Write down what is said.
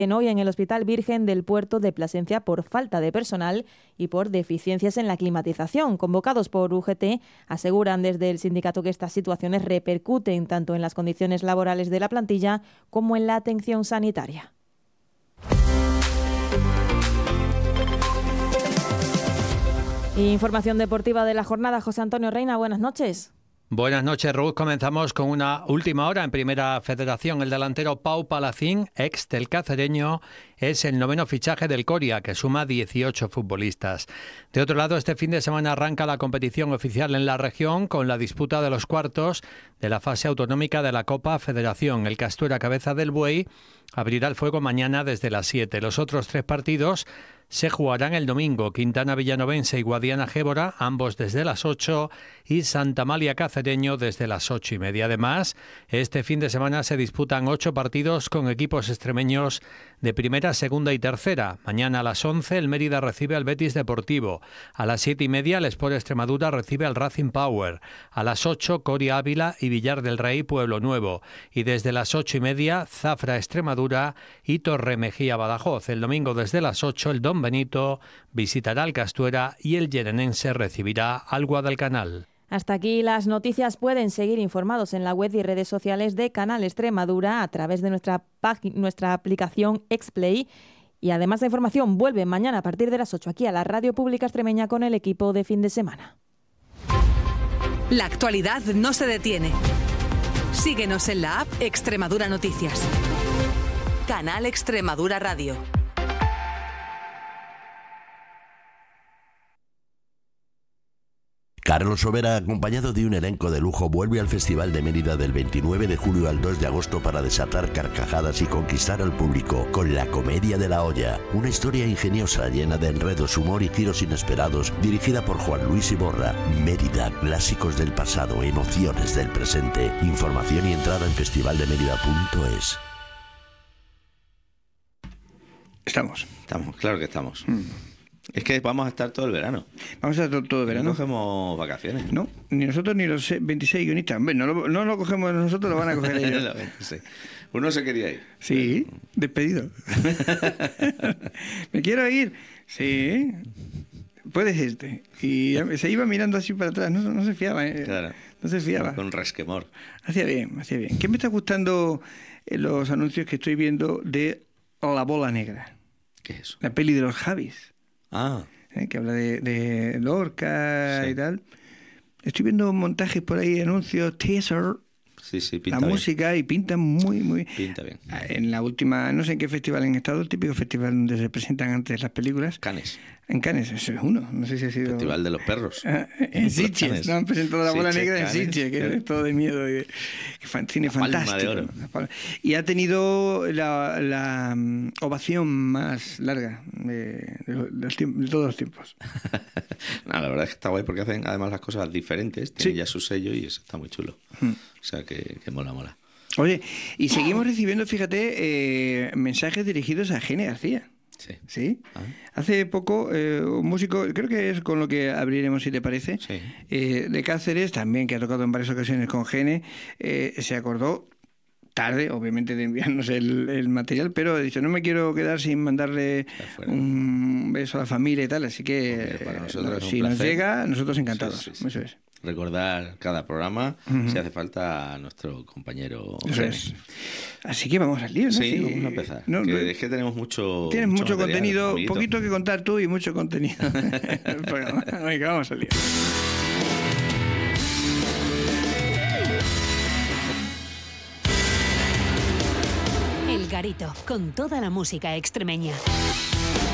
hoy en el Hospital Virgen del Puerto de Plasencia por falta de personal y por deficiencias en la climatización. Convocados por UGT, aseguran desde el sindicato que estas situaciones repercuten tanto en las condiciones laborales de la plantilla como en la atención sanitaria. Información deportiva de la jornada. José Antonio Reina, buenas noches. Buenas noches, Ruth. Comenzamos con una última hora en Primera Federación. El delantero Pau Palacín, ex del Cacereño, es el 9º fichaje del Coria, que suma 18 futbolistas. De otro lado, este fin de semana arranca la competición oficial en la región con la disputa de los cuartos de la fase autonómica de la Copa Federación. El Castuera Cabeza del Buey abrirá el fuego mañana desde las 7. Los otros 3 partidos se jugarán el domingo: Quintana Villanovense y Guadiana Gébora, ambos desde las 8, y Santa Amalia Cacereño desde las 8:30. Además, este fin de semana se disputan 8 partidos con equipos extremeños de primera, segunda y tercera. Mañana a las 11 el Mérida recibe al Betis Deportivo. A las 7:30 el Sport Extremadura recibe al Racing Power. A las 8 Coria Ávila y Villar del Rey Pueblo Nuevo. Y desde las 8:30 Zafra Extremadura y Torre Mejía Badajoz. El domingo desde las 8 el Don Benito visitará al Castuera y el Llenenense recibirá al Guadalcanal. Hasta aquí las noticias. Pueden seguir informados en la web y redes sociales de Canal Extremadura a través de nuestra aplicación Xplay. Y además la información vuelve mañana a partir de las 8 aquí a la Radio Pública Extremeña con el equipo de fin de semana. La actualidad no se detiene. Síguenos en la app Extremadura Noticias. Canal Extremadura Radio. Carlos Sobera, acompañado de un elenco de lujo, vuelve al Festival de Mérida del 29 de julio al 2 de agosto para desatar carcajadas y conquistar al público con La Comedia de la Olla, una historia ingeniosa llena de enredos, humor y giros inesperados, dirigida por Juan Luis Iborra. Mérida, clásicos del pasado, emociones del presente. Información y entrada en festivaldemerida.es. Estamos, claro que estamos. Es que vamos a estar todo el verano. Vamos a estar todo el verano. No cogemos vacaciones. No, ni nosotros ni los 26 guionistas. Hombre, no lo cogemos nosotros, lo van a coger ellos. Los 26. Uno se quería ir. Sí, despedido. ¿Me quiero ir? Sí. Puedes irte. Y se iba mirando así para atrás, no se fiaba. Claro. No se fiaba. Con resquemor. Hacía bien. ¿Qué me está gustando en los anuncios que estoy viendo de La Bola Negra? ¿Qué es eso? La peli de los Javis. Ah. Que habla de Lorca, sí, y tal. Estoy viendo montajes por ahí, anuncios, teaser. Sí, pinta la bien. Música, y pinta muy... Pinta bien. En la última, no sé en qué festival han estado, el típico festival donde se presentan antes las películas. Cannes. En Cannes, eso es uno. No sé si ha sido... Festival de los perros. En Sitges, ¿no? Han presentado La Bola Negra en Sitges, que es todo de miedo. Cine fantástico. De oro. Y ha tenido la ovación más larga de todos los tiempos. La verdad es que está guay porque hacen además las cosas diferentes. Tienen ya su sello y eso está muy chulo. O sea que mola. Oye, y seguimos recibiendo, fíjate, mensajes dirigidos a Gene García. Sí. Hace poco un músico, creo que es con lo que abriremos, si te parece, de Cáceres, también, que ha tocado en varias ocasiones con Gene, se acordó tarde, obviamente, de enviarnos el material, pero ha dicho, no me quiero quedar sin mandarle un beso a la familia y tal, así que para nosotros si nos llega, nosotros encantados. Sí. Eso es. Recordar cada programa, si hace falta, a nuestro compañero. Eso es. Así que vamos al lío, ¿no? Sí, vamos a empezar. Es que tenemos mucho. Tienes mucho contenido, amiguito. Poquito que contar tú y mucho contenido. Venga, vamos al lío. El Garito, con toda la música extremeña.